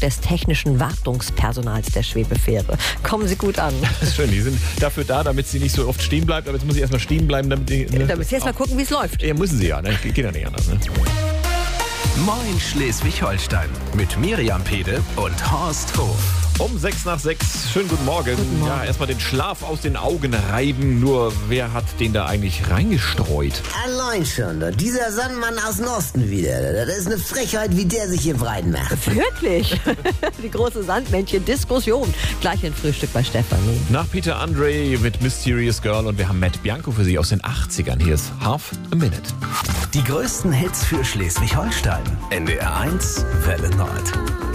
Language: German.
des technischen Wartungspersonals der Schwebefähre. Kommen Sie gut an. Das ist schön, die sind dafür da, damit sie nicht so oft stehen bleibt. Aber jetzt muss ich erstmal stehen bleiben, damit die... Damit Sie erst mal gucken, wie es läuft. Ja, müssen sie ja, ne? Geht ja nicht anders, ne? Moin Schleswig-Holstein mit Miriam Pede und Horst Hof. Um 6:06. Schönen guten Morgen. Ja, erstmal den Schlaf aus den Augen reiben. Nur wer hat den da eigentlich reingestreut? Allein schon, dieser Sandmann aus dem Osten wieder. Das ist eine Frechheit, wie der sich hier breit macht. Wirklich? Die große Sandmännchen-Diskussion. Gleich ein Frühstück bei Stefanie. Nach Peter Andre mit Mysterious Girl und wir haben Matt Bianco für Sie aus den 80ern. Hier ist Half a Minute. Die größten Hits für Schleswig-Holstein. NDR 1, Welle Nord.